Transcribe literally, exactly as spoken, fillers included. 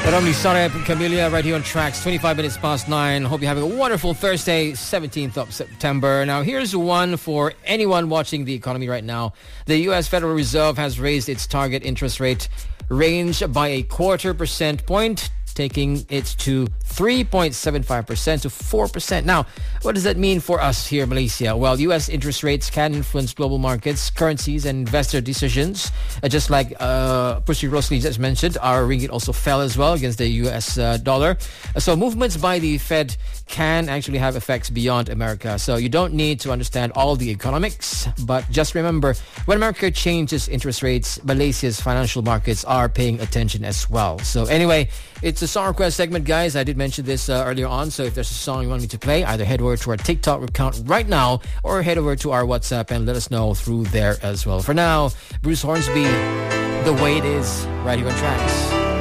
Only Sarep and Camellia right here on Tracks, twenty-five minutes past nine. Hope you're having a wonderful Thursday, seventeenth of September. Now, here's one for anyone watching the economy right now. The U S Federal Reserve has raised its target interest rate range by a quarter percent point, taking it to three point seven five percent to four percent. Now, what does that mean for us here in Malaysia? Well, U S interest rates can influence global markets, currencies, and investor decisions. Uh, just like uh, Pussy Rosely just mentioned, our ringgit also fell as well against the U S uh, dollar. Uh, so movements by the Fed can actually have effects beyond America. So you don't need to understand all the economics, but just remember, when America changes interest rates, Malaysia's financial markets are paying attention as well. So anyway, it's a song request segment, guys. I did mention this uh, earlier on, so if there's a song you want me to play, either head over to our TikTok account right now or head over to our WhatsApp and let us know through there as well. For now, Bruce Hornsby, The Way It Is, right here on Tracks.